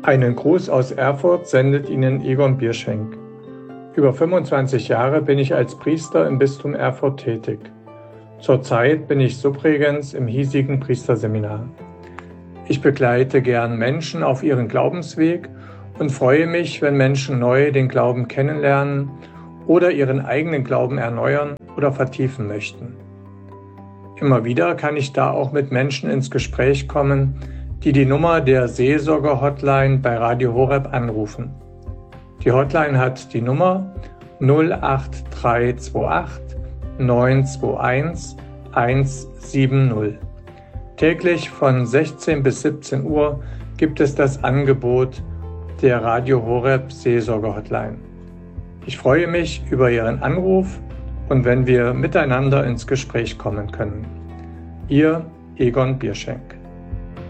Einen Gruß aus Erfurt sendet Ihnen Egon Bierschenk. Über 25 Jahre bin ich als Priester im Bistum Erfurt tätig. Zurzeit bin ich Subregens im hiesigen Priesterseminar. Ich begleite gern Menschen auf ihren Glaubensweg und freue mich, wenn Menschen neu den Glauben kennenlernen oder ihren eigenen Glauben erneuern oder vertiefen möchten. Immer wieder kann ich da auch mit Menschen ins Gespräch kommen, die die Nummer der Seelsorger-Hotline bei Radio Horeb anrufen. Die Hotline hat die Nummer 08328 921 170. Täglich von 16 bis 17 Uhr gibt es das Angebot der Radio Horeb Seelsorger-Hotline. Ich freue mich über Ihren Anruf und wenn wir miteinander ins Gespräch kommen können. Ihr Egon Bierschenk.